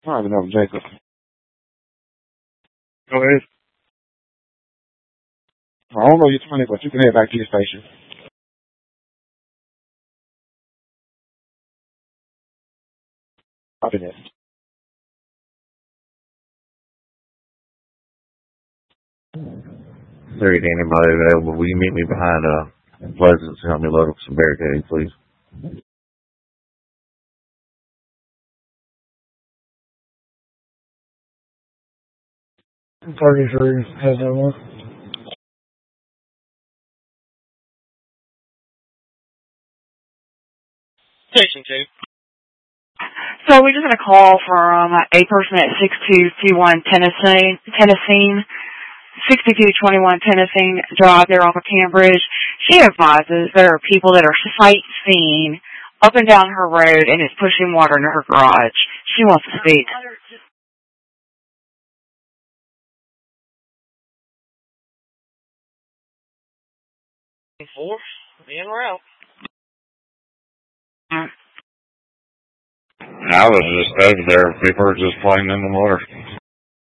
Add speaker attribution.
Speaker 1: I don't know, Jacob. Go ahead. I don't know your 20, but you can head back to your station. Copy that.
Speaker 2: There ain't anybody available. Will you meet me behind Pleasant to help me load up some barricading, please?
Speaker 3: 33 has that one.
Speaker 4: Station 2.
Speaker 5: So we just got a call from a person at 6221 Tennessee, 6221 Tennessee Drive there off of Cambridge. She advises there are people that are sightseeing up and down her road and is pushing water into her garage. She wants to speak.
Speaker 4: 4. In or out?
Speaker 2: I was just over there. People were just playing in the water.